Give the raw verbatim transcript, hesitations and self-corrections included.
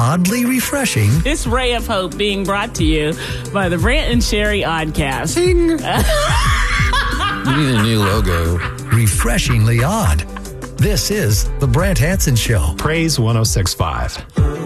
oddly refreshing. This ray of hope being brought to you by the Brant and Sherry Oddcast. You need a new logo. Refreshingly odd. This is The Brant Hansen Show. Praise one oh six point five.